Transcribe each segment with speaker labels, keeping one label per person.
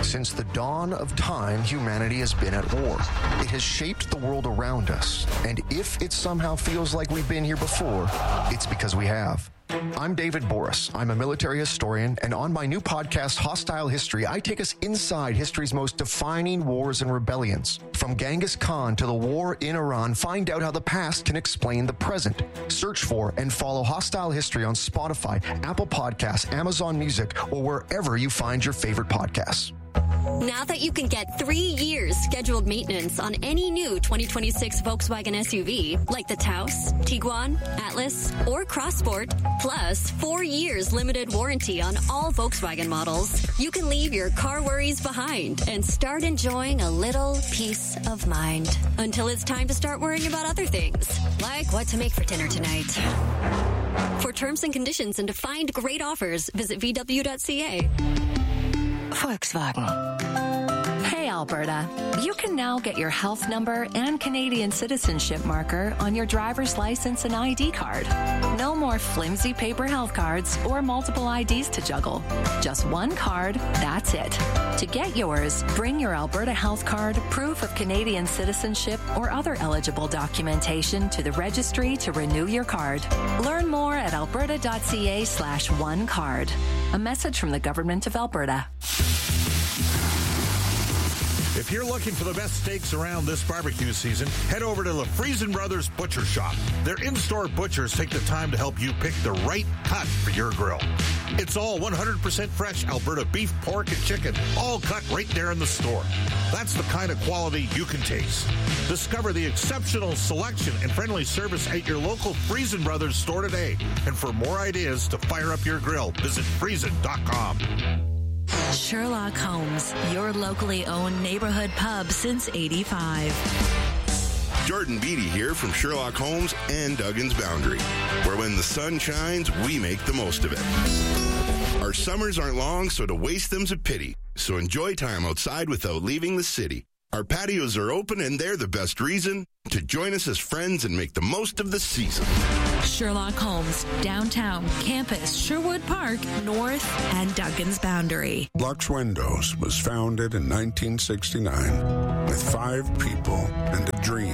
Speaker 1: Since the dawn of time, humanity has been at war. It has shaped the world around us. And if it somehow feels like we've been here before, it's because we have. I'm David Boris. I'm a military historian, and on my new podcast, Hostile History, I take us inside history's most defining wars and rebellions. From Genghis Khan to the war in Iran, find out how the past can explain the present. Search for and follow Hostile History on Spotify, Apple Podcasts, Amazon Music, or wherever you find your favorite podcasts.
Speaker 2: Now that you can get 3 years scheduled maintenance on any new 2026 Volkswagen SUV, like the Taos, Tiguan, Atlas, or Crossport, plus 4 years limited warranty on all Volkswagen models, you can leave your car worries behind and start enjoying a little peace of mind until it's time to start worrying about other things, like what to make for dinner tonight. For terms and conditions and to find great offers, visit VW.ca.
Speaker 3: Volkswagen. Hey, Alberta. You can now get your health number and Canadian citizenship marker on your driver's license and ID card. No more flimsy paper health cards or multiple IDs to juggle. Just one card, that's it. To get yours, bring your Alberta health card, proof of Canadian citizenship, or other eligible documentation to the registry to renew your card. Learn more at alberta.ca/onecard. A message from the Government of Alberta.
Speaker 4: If you're looking for the best steaks around this barbecue season, head over to LaFriesen Brothers Butcher Shop. Their in-store butchers take the time to help you pick the right cut for your grill. It's all 100% fresh Alberta beef, pork, and chicken, all cut right there in the store. That's the kind of quality you can taste. Discover the exceptional selection and friendly service at your local Friesen Brothers store today. And for more ideas to fire up your grill, visit friesen.com.
Speaker 5: Sherlock Holmes, your locally owned neighborhood pub since '85.
Speaker 6: Jordan Beatty here from Sherlock Holmes and Duggan's Boundary, where when the sun shines, we make the most of it. Our summers aren't long, so to waste them's a pity. So enjoy time outside without leaving the city. Our patios are open, and they're the best reason to join us as friends and make the most of the season.
Speaker 5: Sherlock Holmes, downtown, campus, Sherwood Park, North, and Duggan's Boundary.
Speaker 7: Lux Windows was founded in 1969 with 5 people and a dream.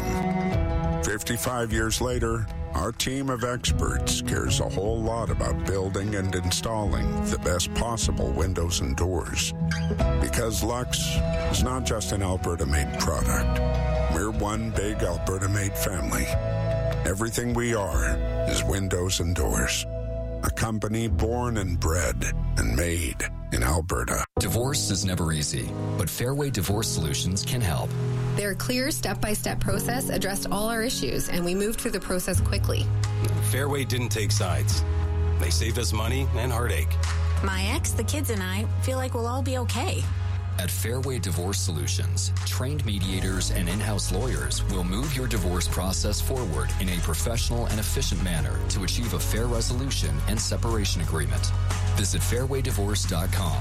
Speaker 7: 55 years later, our team of experts cares a whole lot about building and installing the best possible windows and doors. Because Lux is not just an Alberta-made product. We're one big Alberta-made family. Everything we are is windows and doors. A company born and bred and made in Alberta.
Speaker 8: Divorce is never easy, but Fairway Divorce Solutions can help.
Speaker 9: Their clear step-by-step process addressed all our issues, and we moved through the process quickly.
Speaker 10: Fairway didn't take sides. They saved us money and heartache.
Speaker 11: My ex, the kids, and I feel like we'll all be okay.
Speaker 8: At Fairway Divorce Solutions, trained mediators and in-house lawyers will move your divorce process forward in a professional and efficient manner to achieve a fair resolution and separation agreement. Visit fairwaydivorce.com.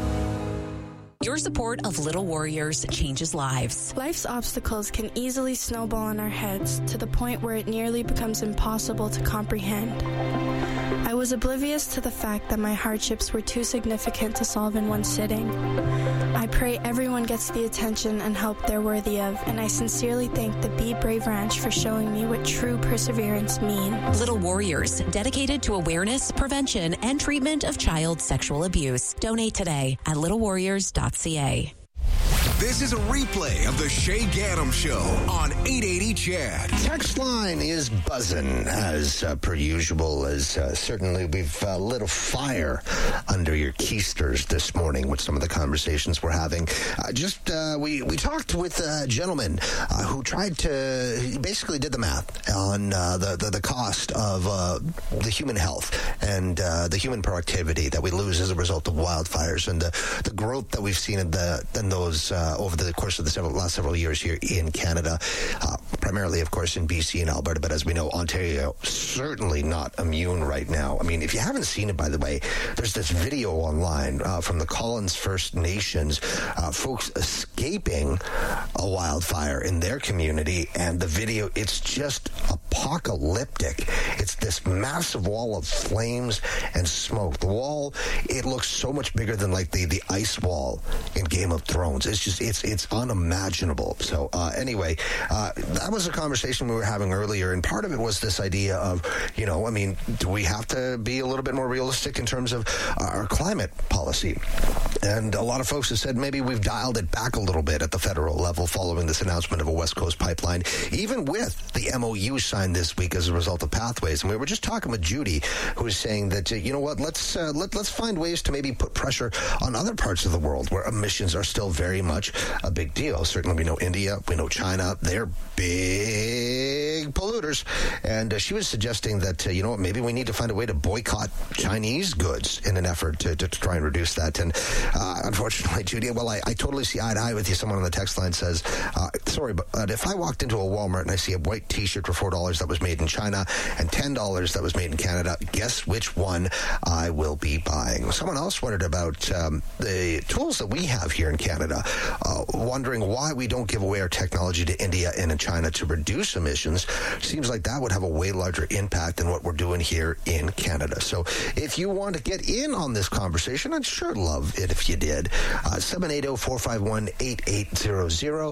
Speaker 5: Your support of Little Warriors changes lives.
Speaker 12: Life's obstacles can easily snowball in our heads to the point where it nearly becomes impossible to comprehend. I was oblivious to the fact that my hardships were too significant to solve in one sitting. I pray everyone gets the attention and help they're worthy of, and I sincerely thank the Be Brave Ranch for showing me what true perseverance means.
Speaker 5: Little Warriors, dedicated to awareness, prevention, and treatment of child sexual abuse. Donate today at littlewarriors.ca.
Speaker 13: This is a replay of the Shay Gaddam Show on 880 CHAD.
Speaker 14: Text line is buzzing as per usual, as certainly we've lit a fire under your keisters this morning with some of the conversations we're having. We talked with a gentleman who tried to, he basically did the math on the cost of the human health and the human productivity that we lose as a result of wildfires and the growth that we've seen in those over the course of the last several years here in Canada, primarily, of course, in BC and Alberta, but as we know, Ontario certainly not immune right now. I mean, if you haven't seen it, by the way, there's this video online from the Collins First Nations, folks escaping a wildfire in their community, and the video, it's just apocalyptic. It's this massive wall of flames and smoke. The wall, it looks so much bigger than like the ice wall in Game of Thrones. It's just, it's unimaginable. So anyway, that was a conversation we were having earlier, and part of it was this idea of, you know, I mean, do we have to be a little bit more realistic in terms of our climate policy? And a lot of folks have said maybe we've dialed it back a little bit at the federal level following this announcement of a West Coast pipeline, even with the MOU signed this week as a result of Pathways. And we were just talking with Judy, who was saying that, you know what, let's find ways to maybe put pressure on other parts of the world where emissions are still very much a big deal. Certainly we know India, we know China, they're big polluters. And she was suggesting that, you know what, maybe we need to find a way to boycott Chinese goods in an effort to try and reduce that. And unfortunately, Judy, well, I totally see eye to eye with you. Someone on the text line says, sorry, but if I walked into a Walmart and I see a white T-shirt for $4 that was made in China and $10 that was made in Canada, guess which one I will be buying? Someone else wondered about the tools that we have here in Canada, wondering why we don't give away our technology to India and in China to reduce emissions. Seems like that would have a way larger impact than what we're doing here in Canada. So if you want to get in on this conversation, I'd sure love it if you did. 780-451-8800,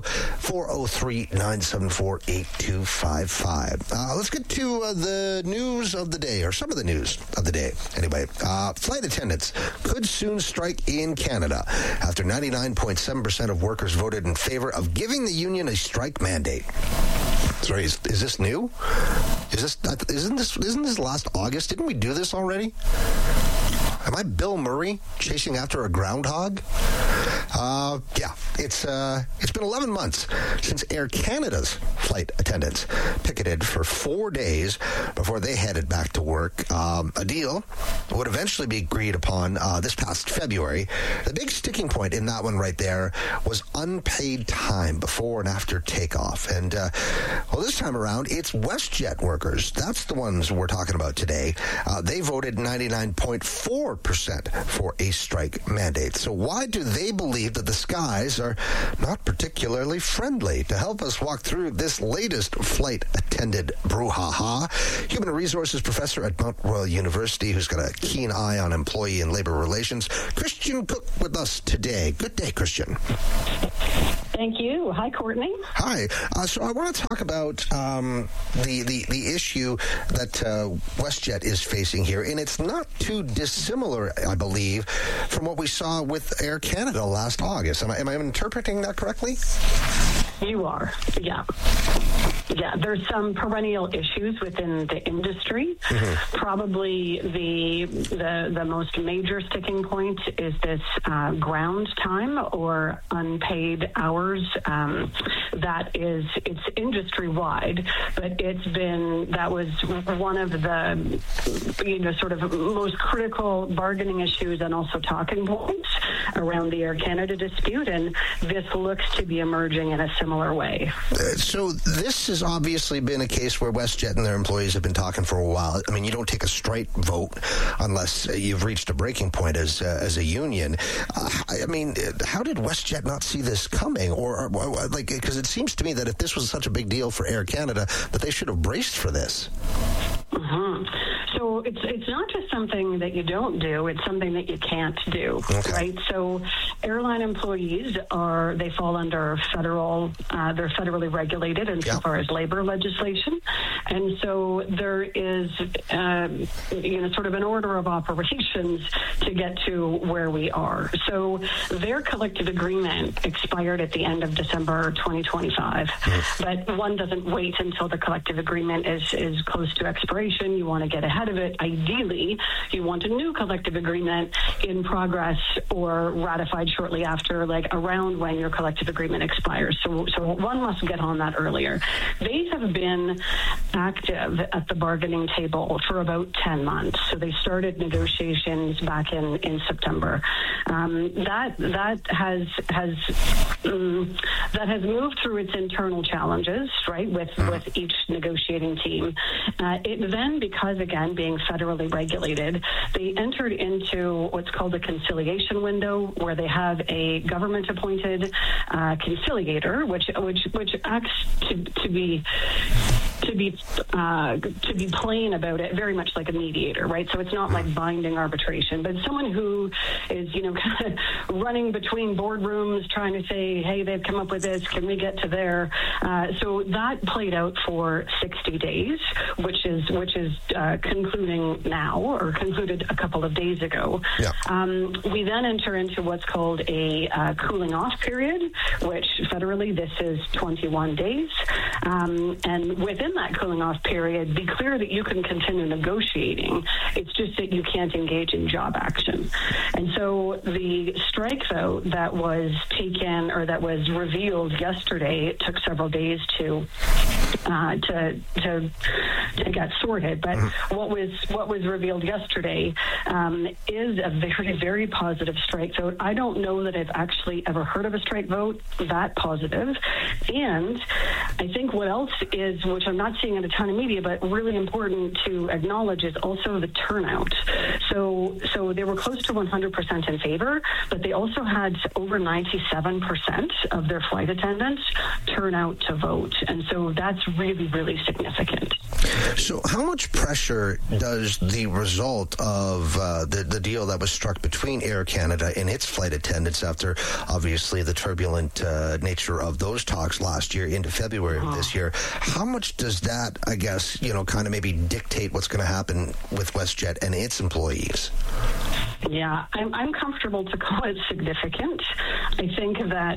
Speaker 14: 403-974-8255. Let's get to the news of the day, or some of the news of the day. Anyway, flight attendants could soon strike in Canada after 99.7% of workers voted in favor of giving the union a strike mandate. Sorry, is this new? Isn't this last August? Didn't we do this already? Am I Bill Murray chasing after a groundhog? Yeah, it's been 11 months since Air Canada's flight attendants picketed for 4 days before they headed back to work. A deal would eventually be agreed upon this past February. The big sticking point in that one right there was unpaid time before and after takeoff. And, well, this time around, it's WestJet workers. That's the ones we're talking about today. They voted 99.4% for a strike mandate. So why do they believe that the skies are not particularly friendly? To help us walk through this latest flight attendant brouhaha, human resources professor at Mount Royal University, who's got a keen eye on employee and labor relations, Christian Cook, with us today. Good day, Christian.
Speaker 15: Thank you. Hi, Courtney.
Speaker 14: Hi. So I want to talk about the issue that WestJet is facing here, and it's not too dissimilar, I believe, from what we saw with Air Canada last August. Am I interpreting that correctly?
Speaker 15: You are, yeah. Yeah, there's some perennial issues within the industry. Mm-hmm. Probably the most major sticking point is this ground time or unpaid hours. It's industry-wide, but that was one of the, sort of most critical bargaining issues and also talking points around the Air Canada dispute, and this looks to be emerging in a similar way.
Speaker 14: So this has obviously been a case where WestJet and their employees have been talking for a while. I mean, you don't take a straight vote unless you've reached a breaking point as a union. I mean, how did WestJet not see this coming? Or because it seems to me that if this was such a big deal for Air Canada, that they should have braced for this.
Speaker 15: Mm-hmm. So it's not just something that you don't do, it's something that you can't do, okay. Right? So airline employees they fall under they're federally regulated insofar as labor legislation. And so there is, sort of an order of operations to get to where we are. So their collective agreement expired at the end of December 2025, but one doesn't wait until the collective agreement is close to expiration. You want to get ahead ahead of it, ideally, you want a new collective agreement in progress or ratified shortly after, like around when your collective agreement expires. So one must get on that earlier. They have been active at the bargaining table for about 10 months. So they started negotiations back in September. That has moved through its internal challenges, right, with each negotiating team. It then, because again being federally regulated, they entered into what's called a conciliation window, where they have a government-appointed conciliator, which acts to be plain about it, very much like a mediator, right? So it's not like binding arbitration, but someone who is, kind of running between boardrooms, trying to say, hey, they've come up with this, can we get to there? So that played out for 60 days, which is concluding now, or concluded a couple of days ago. Yeah. We then enter into what's called a cooling off period, which federally this is 21 days. And within that cooling off period, be clear that you can continue negotiating. It's just that you can't engage in job action. And so the strike vote that was taken, or that was revealed yesterday, it took several days to get sorted. But what was revealed yesterday is a very, very positive strike vote. I don't know that I've actually ever heard of a strike vote that positive. And I think what else is, which I'm not seeing in a ton of media, but really important to acknowledge, is also the turnout. So they were close to 100% in favor, but they also had over 97% of their flight attendants turn out to vote. And so that's really, really significant.
Speaker 14: So how much pressure does the result of the deal that was struck between Air Canada and its flight attendants, after obviously the turbulent nature of those talks last year into February of this year, how much does that, I guess, kind of maybe dictate what's going to happen with WestJet and its employees?
Speaker 15: Yeah, I'm comfortable to call it significant. I think that,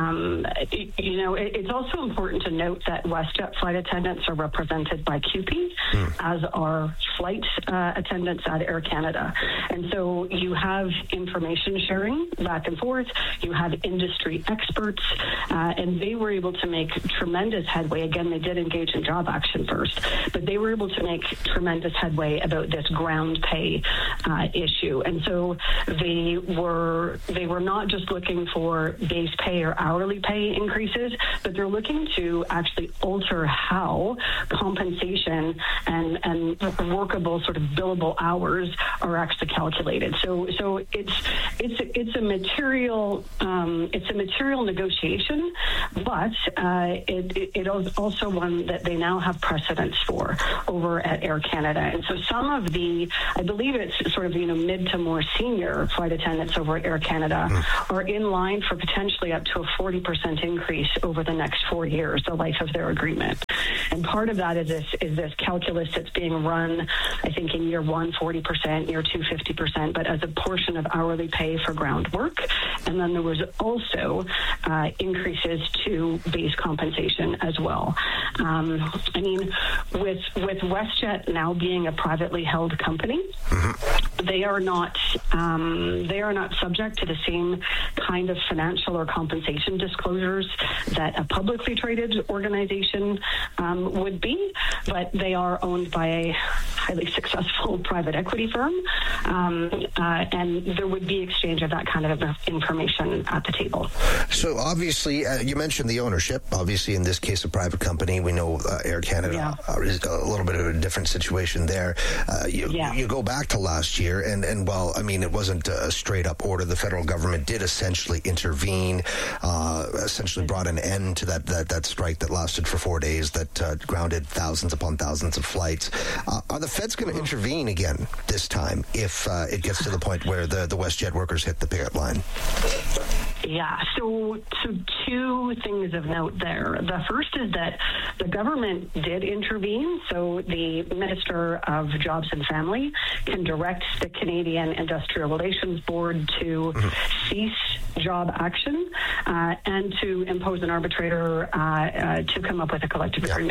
Speaker 15: it's also important to note that WestJet flight attendants are represented by CUPE, as are flight attendants at Air Canada. And so you have information sharing back and forth, you have industry experts, and they were able to make tremendous headway. Again, they did engage in job action first, but they were able to make tremendous headway about this ground pay issue. And so they were not just looking for base pay or hourly pay increases, but they're looking to actually alter how compensation and workable sort of billable hours are actually calculated. So it's a material negotiation, but it is also one that they now have precedence for over at Air Canada. And so some of I believe it's sort of mid to more senior flight attendants over at Air Canada are in line for potentially up to a 40% increase over the next 4 years, the life of their agreement. And part of that is this calculus that's being run, I think, in year 1, 40%, year 2, 50%, but as a portion of hourly pay for ground work. And then there was also increases to base compensation as well. With WestJet now being a privately held company, they are not subject to the same kind of financial or compensation disclosures that a publicly traded organization would be, but they are owned by a highly successful private equity firm, and there would be exchange of that kind of information at the table.
Speaker 14: So obviously, you mentioned the ownership. Obviously, in this case, a private company. We know Air Canada is a little bit of a different situation there. You go back to last year, and while, it wasn't a straight-up order, the federal government did essentially intervene, essentially brought an end to that strike that lasted for 4 days, that grounded thousands upon thousands of flights. Are the feds going to intervene again this time if it gets to the point where the WestJet workers hit the picket line?
Speaker 15: Yeah, so two things of note there. The first is that the government did intervene. So the Minister of Jobs and Family can direct the Canadian Industrial Relations Board to cease job action and to impose an arbitrator to come up with a collective agreement.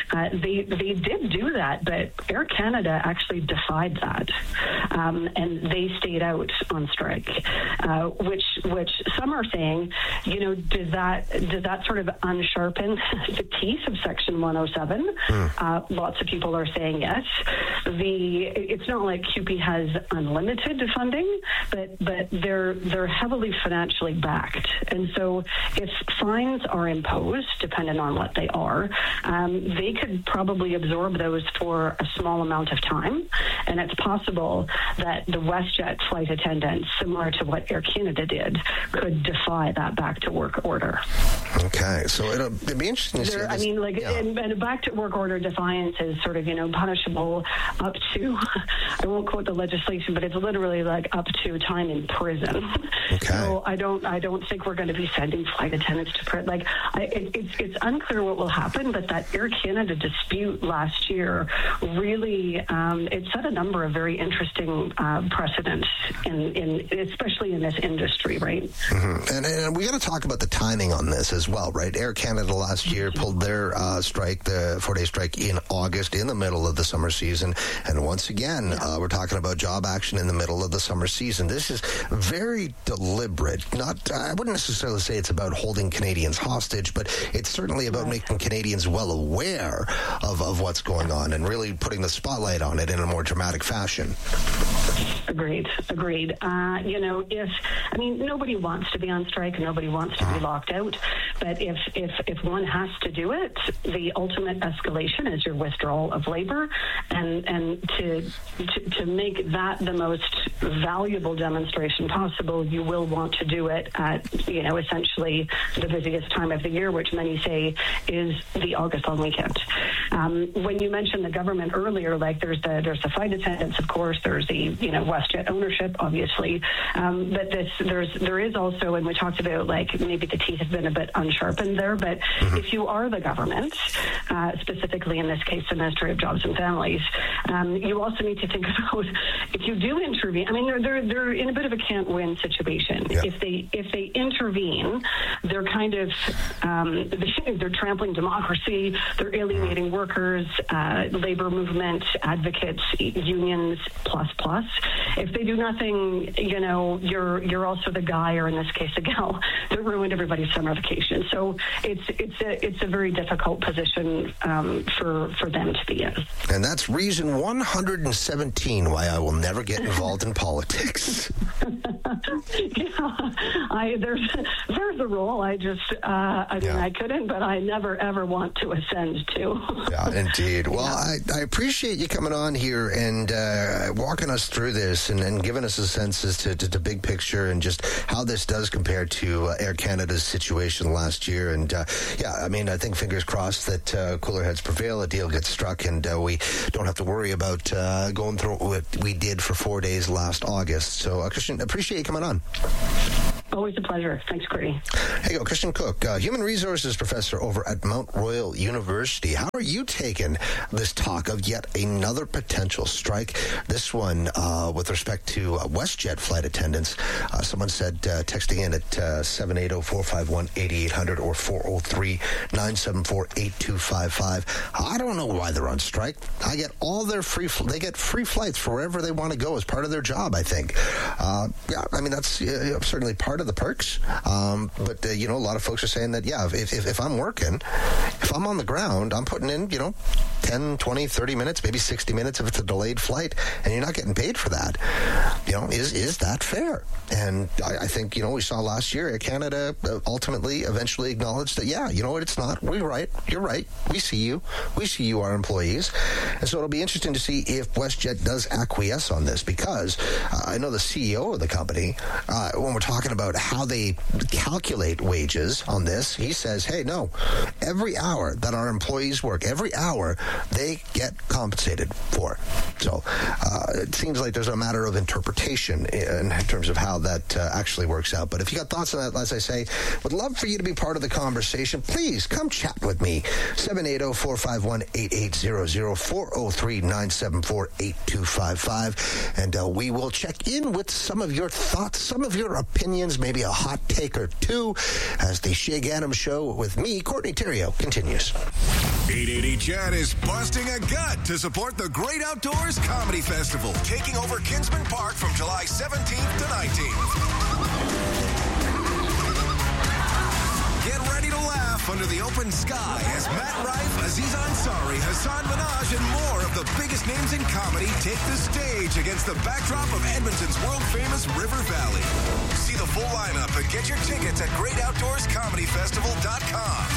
Speaker 15: They did do that, but Air Canada actually defied that, and they stayed out on strike, which some are saying, does that sort of unsharpen the teeth of Section 107? Lots of people are saying yes. It's not like CUPE has unlimited funding, but they're heavily financially backed, and so if fines are imposed, depending on what they are, they could probably absorb those for a small amount of time, and it's possible that the WestJet flight attendants, similar to what Air Canada did, could defy that back-to-work order.
Speaker 14: Okay, so it'd be interesting to see.
Speaker 15: And a back-to-work order defiance is sort of, punishable up to, I won't quote the legislation, but it's literally like up to time in prison.
Speaker 14: Okay.
Speaker 15: So I don't think we're going to be sending flight attendants to prison. It's unclear what will happen, but that Air Canada dispute last year really it set a number of very interesting precedents especially in this industry, right?
Speaker 14: Mm-hmm. And we got to talk about the timing on this as well, right? Air Canada last year pulled their strike, the 4-day strike, in August, in the middle of the summer season, and once again, we're talking about job action in the middle of the summer season. This is very deliberate. I wouldn't necessarily say it's about holding Canadians hostage, but it's certainly about making Canadians well aware of what's going on and really putting the spotlight on it in a more dramatic fashion.
Speaker 15: Agreed. Nobody wants to be on strike, and nobody wants to be locked out, but if one has to do it, the ultimate escalation is your withdrawal of labor, and to make that the most valuable demonstration possible, you will want to do it at essentially the busiest time of the year, which many say is the August long weekend. When you mentioned the government earlier, there's the flight attendants, of course, there's the WestJet ownership, obviously, but there is also, and we talked about maybe the teeth have been a bit unsharpened there, but if you are the government, specifically in this case the Ministry of Jobs and Families, you also need to think about if you do intervene. They're in a bit of a can't-win situation. Yeah. If they intervene, they're kind of they're trampling democracy. They're alienating workers, labor movement advocates, unions, plus. If they do nothing, you're also the guy, or in this case a gal, that ruined everybody's summer vacation. So it's a very difficult position for them to be in.
Speaker 14: And that's reason 117 why I will never get involved in politics.
Speaker 15: There's a role I couldn't, but I never ever want to ascend to.
Speaker 14: Yeah, indeed. Well, I appreciate you coming on here and walking us through this and giving us a sense as to the big picture and just how this does compare to Air Canada's situation last year. And I think fingers crossed that cooler heads prevail, a deal gets struck, and we don't have to worry about going through what we did for 4 days last August. So, Christian, appreciate you coming on.
Speaker 15: Always a pleasure. Thanks, Corey.
Speaker 14: Hey, go, Christian Cook, Human Resources Professor over at Mount Royal University. How are you taking this talk of yet another potential strike? This one with respect to WestJet flight attendants. Someone said texting in at 780-451-8800 or 403-974-8255. I don't know why they're on strike. I get all their they get free flights for wherever they want to go as part of their job, I think. That's certainly part of the perks. But a lot of folks are saying that, if I'm working, if I'm on the ground, I'm putting in, 10, 20, 30 minutes, maybe 60 minutes if it's a delayed flight, and you're not getting paid for that. Is that fair? And I think, we saw last year, Air Canada eventually acknowledged that, it's not. We're right. You're right. We see you. We see you, our employees. And so it'll be interesting to see if WestJet does acquiesce on this, because I know the CEO of the company, when we're talking about how they calculate wages on this, he says, hey, no, every hour that our employees work, every hour they get compensated for. So it seems like there's a matter of interpretation in terms of how that actually works out. But if you got thoughts on that, as I say, would love for you to be part of the conversation. Please come chat with me. 780-451-8800, 403-974-8255. And we will check in with some of your thoughts, some of your opinions, maybe a hot take or two, as the Shay Gaddam Show with me, Courtney Theriault, continues.
Speaker 13: 880 Chad is busting a gut to support the Great Outdoors Comedy Festival, taking over Kinsman Park from July 17th to 19th. Get ready to laugh under the open sky as Matt Rife, Aziz Ansari, Hassan Minaj, and more of the biggest names in comedy take the stage against the backdrop of Edmonton's world-famous River Valley. See the full lineup and get your tickets at GreatOutdoorsComedyFestival.com.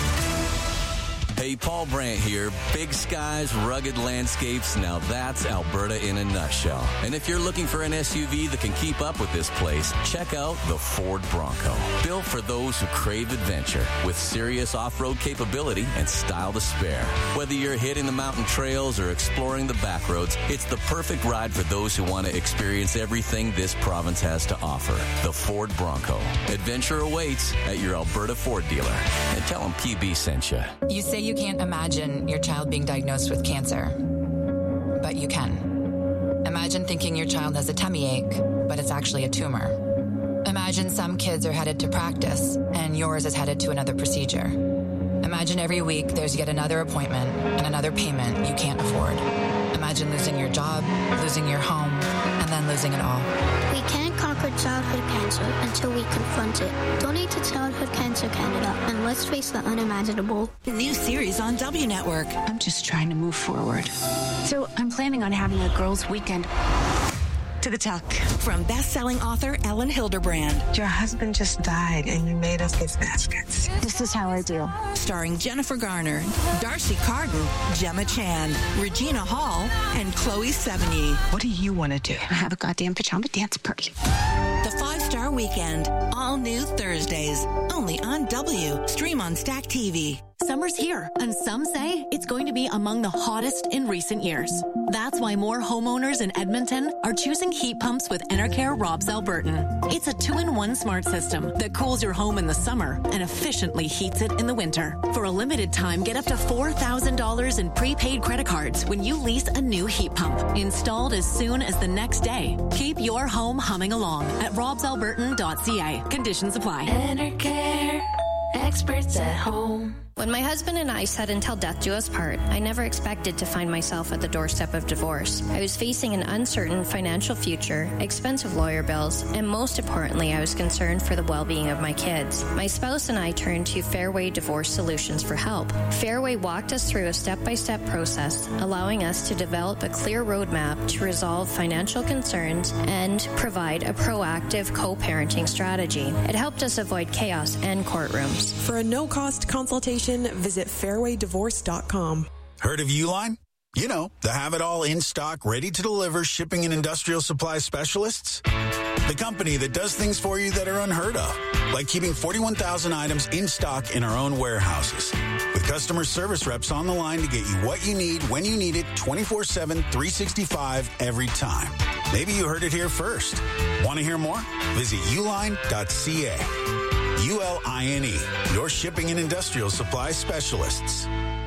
Speaker 16: Hey, Paul Brandt here. Big skies, rugged landscapes. Now that's Alberta in a nutshell. And if you're looking for an SUV that can keep up with this place, check out the Ford Bronco. Built for those who crave adventure with serious off-road capability and style to spare. Whether you're hitting the mountain trails or exploring the back roads, it's the perfect ride for those who want to experience everything this province has to offer. The Ford Bronco. Adventure awaits at your Alberta Ford dealer. And tell them PB sent you.
Speaker 17: You say you can't imagine your child being diagnosed with cancer, but you can. Imagine thinking your child has a tummy ache, but it's actually a tumor. Imagine some kids are headed to practice, and yours is headed to another procedure. Imagine every week there's yet another appointment and another payment you can't afford. Imagine losing your job, losing your home, and then losing it all.
Speaker 18: We can't conquer childhood cancer until we confront it. Donate to Childhood Cancer Canada, and let's face the unimaginable.
Speaker 19: New series on W Network.
Speaker 20: I'm just trying to move forward. So I'm planning on having a girls' weekend. To the tuck.
Speaker 19: From best-selling author Ellen Hilderbrand.
Speaker 21: Your husband just died and you made us gift baskets.
Speaker 20: This is how I do.
Speaker 19: Starring Jennifer Garner, Darcy Carden, Gemma Chan, Regina Hall, and Chloe Sevigny.
Speaker 20: What do you want to do? Have a goddamn pajama dance party.
Speaker 19: The 5-Star Weekend. All new Thursdays. Only on W. Stream on Stack TV.
Speaker 22: Summer's here, and some say it's going to be among the hottest in recent years. That's why more homeowners in Edmonton are choosing heat pumps with Enercare Robs Albertan. It's a 2-in-1 smart system that cools your home in the summer and efficiently heats it in the winter. For a limited time, get up to $4,000 in prepaid credit cards when you lease a new heat pump, installed as soon as the next day. Keep your home humming along at robsalbertan.ca. Conditions apply.
Speaker 23: Enercare, experts at home.
Speaker 24: When my husband and I said until death do us part, I never expected to find myself at the doorstep of divorce. I was facing an uncertain financial future, expensive lawyer bills, and most importantly, I was concerned for the well-being of my kids. My spouse and I turned to Fairway Divorce Solutions for help. Fairway walked us through a step-by-step process, allowing us to develop a clear roadmap to resolve financial concerns and provide a proactive co-parenting strategy. It helped us avoid chaos and courtrooms.
Speaker 25: For a no-cost consultation, visit fairwaydivorce.com.
Speaker 26: Heard of Uline? You know, the have-it-all in-stock, ready-to-deliver shipping and industrial supply specialists. The company that does things for you that are unheard of, like keeping 41,000 items in stock in our own warehouses, with customer service reps on the line to get you what you need when you need it 24/7, 365 every time. Maybe you heard it here first. Want to hear more? Visit uline.ca. ULINE, your shipping and industrial supply specialists.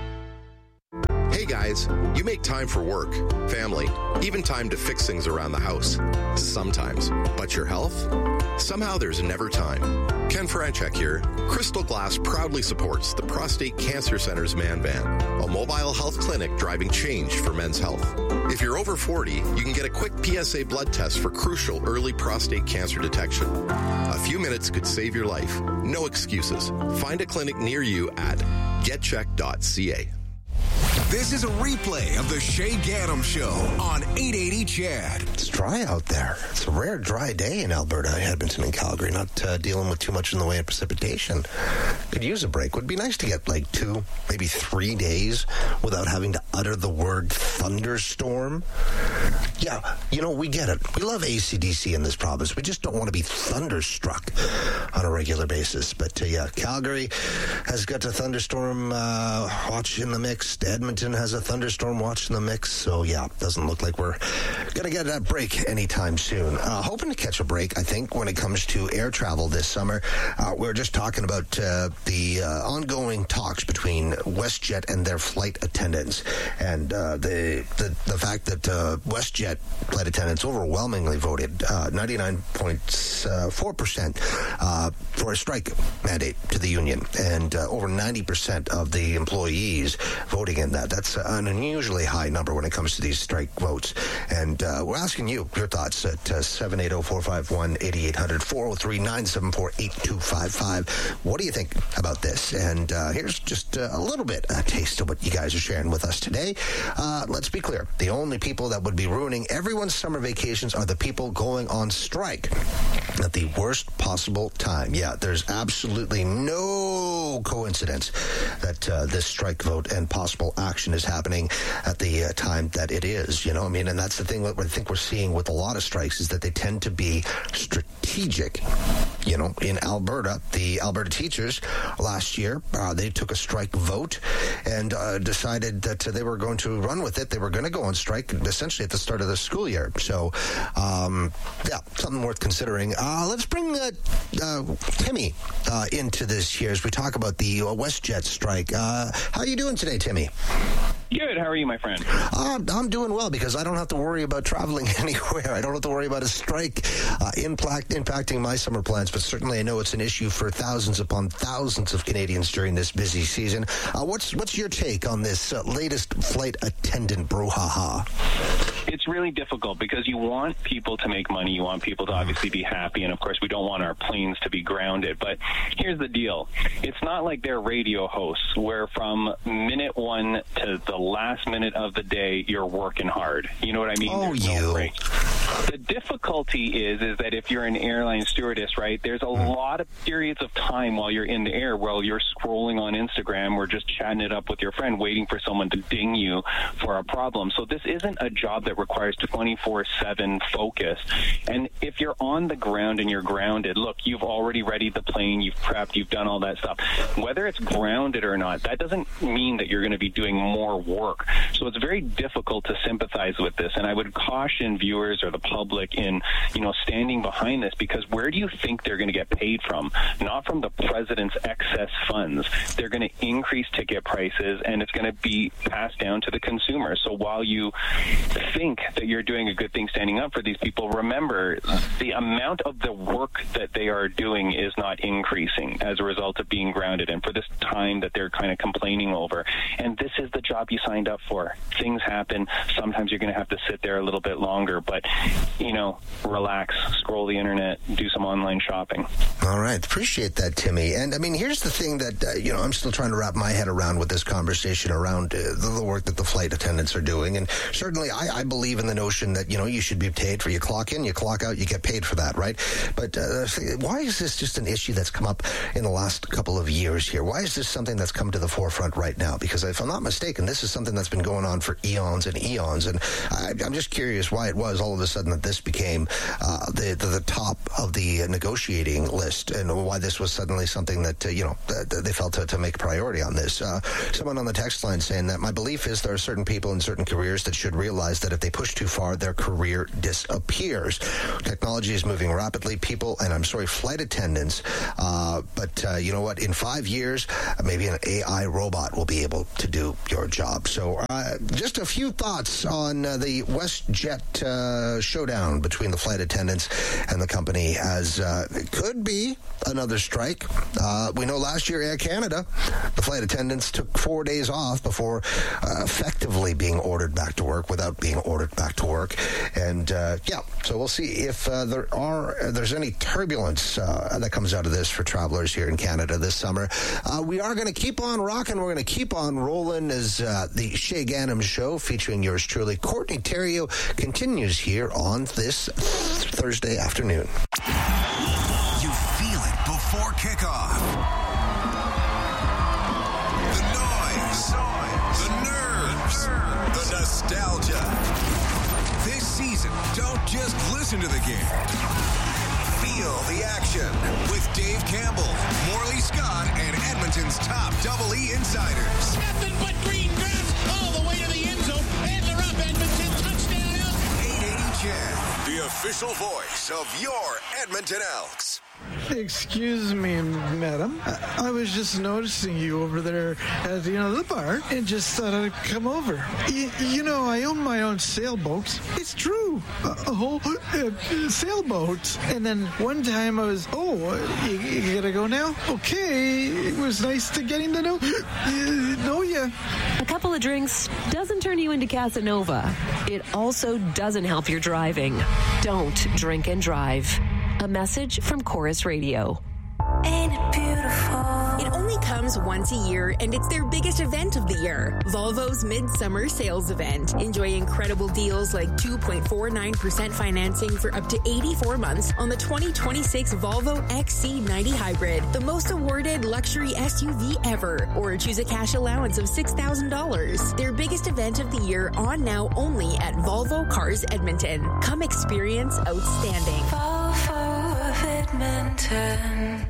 Speaker 27: Hey guys, you make time for work, family, even time to fix things around the house. Sometimes. But your health? Somehow there's never time. Ken Franchek here. Crystal Glass proudly supports the Prostate Cancer Center's Man Van, a mobile health clinic driving change for men's health. If you're over 40, you can get a quick PSA blood test for crucial early prostate cancer detection. A few minutes could save your life. No excuses. Find a clinic near you at getcheck.ca.
Speaker 13: This is a replay of the Shay Gaddam Show on 880 Chad.
Speaker 14: It's dry out there. It's a rare dry day in Alberta, Edmonton, and Calgary. Not dealing with too much in the way of precipitation. Could use a break. Would be nice to get like 2, maybe 3 days without having to utter the word thunderstorm. Yeah, you know, we get it. We love AC/DC in this province. We just don't want to be thunderstruck on a regular basis. But yeah, Calgary has got a thunderstorm watch in the mix. Edmonton has a thunderstorm watch in the mix. So yeah, doesn't look like we're going to get that break anytime soon. Hoping to catch a break, I think, when it comes to air travel this summer. We were just talking about the ongoing talks between WestJet and their flight attendants, and the fact that WestJet flight attendants overwhelmingly voted 99.4% for a strike mandate to the union, and over 90% of the employees voting in that. That's an unusually high number when it comes to these strike votes. And we're asking you your thoughts at 780-451-8800, 403-974-8255. What do you think about this? And here's just a little bit, a taste of what you guys are sharing with us today. Let's be clear. The only people that would be ruining everyone's summer vacations are the people going on strike at the worst possible time. Yeah, there's absolutely no coincidence that this strike vote and possible action is happening at the time that it is. You know, I mean, and that's the thing that I think we're seeing with a lot of strikes is that they tend to be strategic. You know, in Alberta, the Alberta teachers last year, they took a strike vote and decided that they were going to run with it. They were going to go on strike essentially at the start of the school year. So, yeah, something worth considering. Let's bring Timmy into this here as we talk about the WestJet strike. How are you doing today, Timmy?
Speaker 1: Good. How are you, my friend?
Speaker 14: I'm doing well because I don't have to worry about traveling anywhere. I don't have to worry about a strike impacting my summer plans, but certainly I know it's an issue for thousands upon thousands of Canadians during this busy season. What's your take on this latest flight attendant brouhaha?
Speaker 1: It's really difficult because you want people to make money. You want people to obviously be happy. And, of course, we don't want our planes to be grounded. But here's the deal. It's not like they're radio hosts where from minute one to the last minute of the day, you're working hard. You know what I mean?
Speaker 14: Oh,
Speaker 1: There's no break. The difficulty is that if you're an airline stewardess, right, there's a lot of periods of time while you're in the air, while you're scrolling on Instagram or just chatting it up with your friend, waiting for someone to ding you for a problem. So this isn't a job that requires 24/7 focus. And if you're on the ground and you're grounded, look, you've already readied the plane, you've prepped, you've done all that stuff. Whether it's grounded or not, that doesn't mean that you're going to be doing more work. So it's very difficult to sympathize with this. And I would caution viewers or the public in, standing behind this, because where do you think they're going to get paid from? Not from the president's excess funds. They're going to increase ticket prices, and it's going to be passed down to the consumer. So while you think that you're doing a good thing standing up for these people, remember the amount of the work that they are doing is not increasing as a result of being grounded and for this time that they're kind of complaining over. And this is the job you signed up for. Things happen. Sometimes you're going to have to sit there a little bit longer, but relax, scroll the internet, do some online shopping.
Speaker 14: All right. Appreciate that, Timmy. And I mean, here's the thing that, I'm still trying to wrap my head around with this conversation around the work that the flight attendants are doing. And certainly I believe in the notion that, you should be paid for you clock in, you clock out, you get paid for that, right? But why is this just an issue that's come up in the last couple of years here? Why is this something that's come to the forefront right now? Because if I'm not mistaken, this is something that's been going on for eons and eons. And I'm just curious why it was all of a sudden that this became the top of the negotiating list, and why this was suddenly something that, they felt to make a priority on this. Someone on the text line saying that my belief is there are certain people in certain careers that should realize that if they push too far, their career disappears. Technology is moving rapidly. People, and I'm sorry, flight attendants, but you know what? In 5 years, maybe an AI robot will be able to do your job. So just a few thoughts on the WestJet showdown between the flight attendants and the company, as it could be another strike. We know last year Air Canada, the flight attendants took 4 days off before effectively being ordered back to work without being ordered back to work. And so we'll see if there's any turbulence that comes out of this for travelers here in Canada this summer. We are going to keep on rocking. We're going to keep on rolling as the Shay Gannam Show featuring yours truly, Courtney Theriault, continues here on this Thursday afternoon.
Speaker 13: You feel it before kickoff. The noise, the nerves, the nostalgia. This season, don't just listen to the game. Feel the action with Dave Campbell, Morley Scott, and Edmonton's top Double E insiders.
Speaker 2: Nothing but green grass all the way to the end zone, and they're up. Edmonton touchdown Elks.
Speaker 13: 880 CHED, the official voice of your Edmonton Elks.
Speaker 3: Excuse me, madam. I was just noticing you over there at the bar and just thought I'd come over. I own my own sailboat. It's true. A whole sailboat. And then one time I was, you gotta go now? Okay. It was nice to getting to know you.
Speaker 4: A couple of drinks doesn't turn you into Casanova. It also doesn't help your driving. Don't drink and drive. A message from Chorus Radio.
Speaker 6: Ain't it beautiful? It only comes once a year, and it's their biggest event of the year. Volvo's Midsummer Sales Event. Enjoy incredible deals like 2.49% financing for up to 84 months on the 2026 Volvo XC90 Hybrid, the most awarded luxury SUV ever, or choose a cash allowance of $6,000. Their biggest event of the year on now only at Volvo Cars Edmonton. Come experience outstanding.
Speaker 23: Volvo of Edmonton.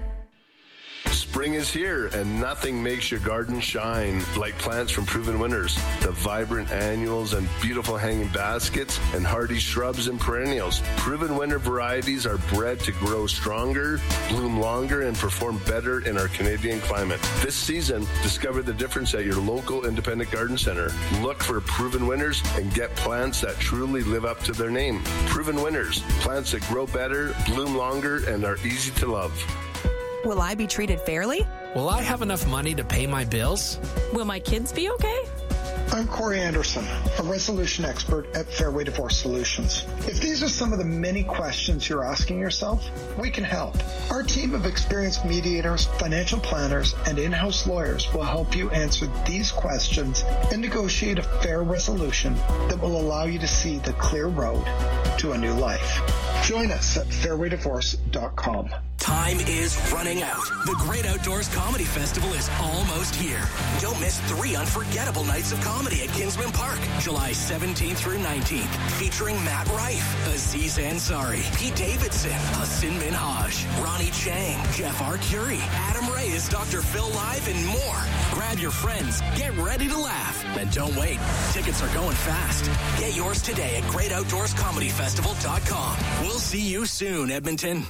Speaker 7: Spring is here, and nothing makes your garden shine like plants from Proven Winners. The vibrant annuals and beautiful hanging baskets and hardy shrubs and perennials. Proven Winner varieties are bred to grow stronger, bloom longer, and perform better in our Canadian climate. This season, discover the difference at your local independent garden center. Look for Proven Winners and get plants that truly live up to their name. Proven Winners, plants that grow better, bloom longer, and are easy to love.
Speaker 9: Will I be treated fairly?
Speaker 10: Will I have enough money to pay my bills?
Speaker 9: Will my kids be okay?
Speaker 11: I'm Corey Anderson, a resolution expert at Fairway Divorce Solutions. If these are some of the many questions you're asking yourself, we can help. Our team of experienced mediators, financial planners, and in-house lawyers will help you answer these questions and negotiate a fair resolution that will allow you to see the clear road to a new life. Join us at fairwaydivorce.com.
Speaker 28: Time is running out. The Great Outdoors Comedy Festival is almost here. Don't miss 3 unforgettable nights of comedy at Kinsman Park, July 17th through 19th, featuring Matt Rife, Aziz Ansari, Pete Davidson, Hassan Minhaj, Ronnie Chang, Jeff Arcuri, Adam Ray as Dr. Phil Live, and more. Grab your friends, get ready to laugh, and don't wait. Tickets are going fast. Get yours today at GreatOutdoorsComedyFestival.com. We'll see you soon, Edmonton.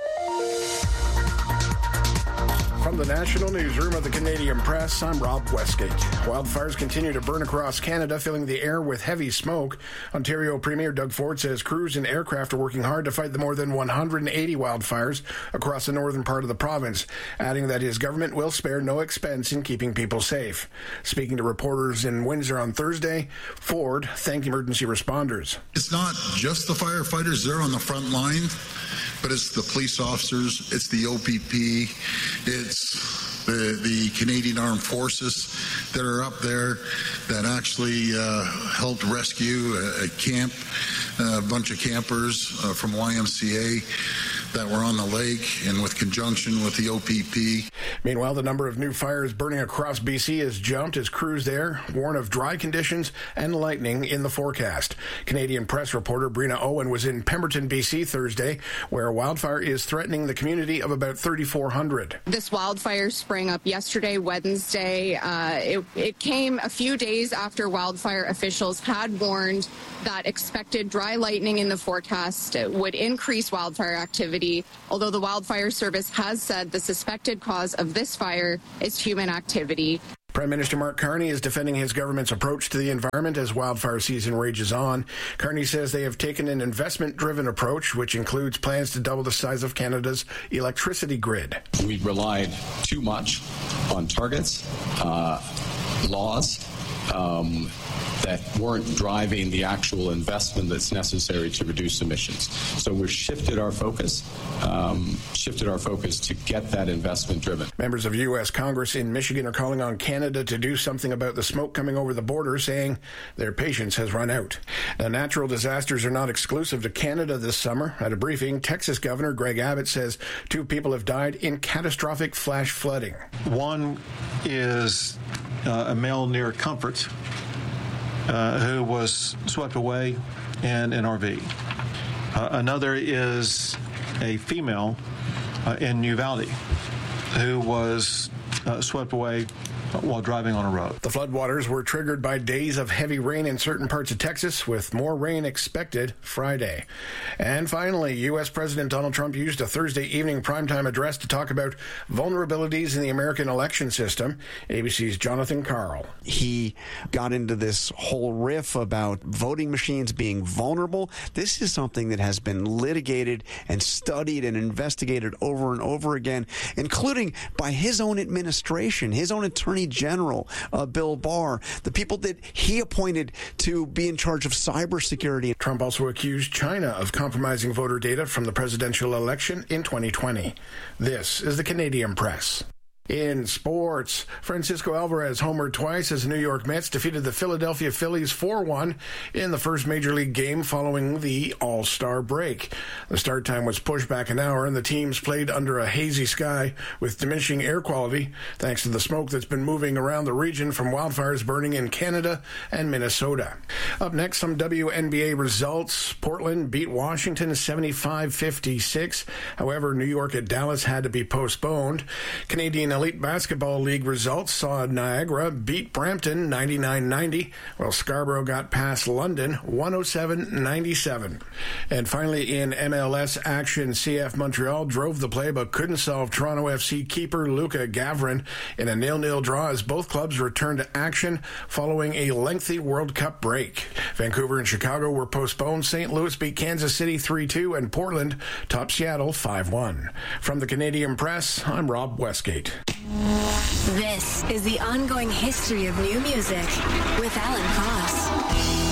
Speaker 29: From the National Newsroom of the Canadian Press, I'm Rob Westgate. Wildfires continue to burn across Canada, filling the air with heavy smoke. Ontario Premier Doug Ford says crews and aircraft are working hard to fight the more than 180 wildfires across the northern part of the province, adding that his government will spare no expense in keeping people safe. Speaking to reporters in Windsor on Thursday, Ford thanked emergency responders.
Speaker 30: It's not just the firefighters, they're on the front line, but it's the police officers, it's the OPP, it's the Canadian Armed Forces that are up there that actually helped rescue a camp, a bunch of campers from YMCA that were on the lake, and with conjunction with the OPP.
Speaker 29: Meanwhile, the number of new fires burning across BC has jumped as crews there warn of dry conditions and lightning in the forecast. Canadian Press reporter Brina Owen was in Pemberton, BC Thursday, where a wildfire is threatening the community of about 3,400.
Speaker 31: This wildfire sprang up yesterday, Wednesday. It came a few days after wildfire officials had warned that expected dry lightning in the forecast would increase wildfire activity, although the Wildfire Service has said the suspected cause of this fire is human activity.
Speaker 29: Prime Minister Mark Carney is defending his government's approach to the environment as wildfire season rages on. Carney says they have taken an investment-driven approach, which includes plans to double the size of Canada's electricity grid.
Speaker 32: We relied too much on targets, laws, that weren't driving the actual investment that's necessary to reduce emissions. So we've shifted our focus to get that investment driven.
Speaker 29: Members of U.S. Congress in Michigan are calling on Canada to do something about the smoke coming over the border, saying their patience has run out. Now, natural disasters are not exclusive to Canada this summer. At a briefing, Texas Governor Greg Abbott says 2 people have died in catastrophic flash flooding.
Speaker 33: One is a male near Comfort, who was swept away in an RV. Another is a female in Uvalde who was swept away while driving on a road.
Speaker 29: The floodwaters were triggered by days of heavy rain in certain parts of Texas, with more rain expected Friday. And finally, U.S. President Donald Trump used a Thursday evening primetime address to talk about vulnerabilities in the American election system. ABC's Jonathan Karl.
Speaker 5: He got into this whole riff about voting machines being vulnerable. This is something that has been litigated and studied and investigated over and over again, including by his own administration, his own Attorney General, Bill Barr, the people that he appointed to be in charge of cybersecurity.
Speaker 29: Trump also accused China of compromising voter data from the presidential election in 2020. This is the Canadian Press. In sports, Francisco Alvarez homered twice as the New York Mets defeated the Philadelphia Phillies 4-1 in the first Major League game following the All-Star break. The start time was pushed back an hour, and the teams played under a hazy sky with diminishing air quality thanks to the smoke that's been moving around the region from wildfires burning in Canada and Minnesota. Up next, some WNBA results. Portland beat Washington 75-56. However, New York at Dallas had to be postponed. Canadian Elite Basketball League results saw Niagara beat Brampton 99-90, while Scarborough got past London 107-97. And finally, in MLS action, CF Montreal drove the play but couldn't solve Toronto FC keeper Luka Gavrin in a 0-0 draw as both clubs returned to action following a lengthy World Cup break. Vancouver and Chicago were postponed. St. Louis beat Kansas City 3-2, and Portland topped Seattle 5-1. From the Canadian Press, I'm Rob Westgate.
Speaker 6: This is the ongoing history of new music with Alan Koss.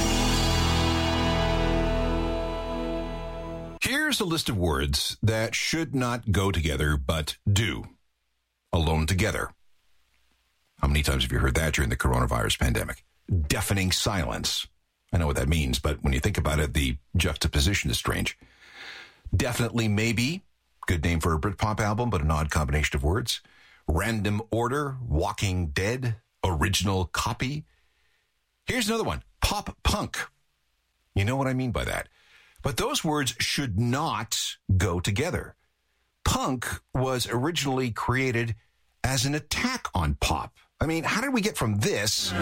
Speaker 8: Here's a list of words that should not go together but do. Alone together. How many times have you heard that during the coronavirus pandemic? Deafening silence. I know what that means, but when you think about it, the juxtaposition is strange. Definitely maybe. Good name for a Britpop album, but an odd combination of words. Random order, Walking Dead, original copy. Here's another one, pop punk. You know what I mean by that. But those words should not go together. Punk was originally created as an attack on pop. I mean, how did we get from this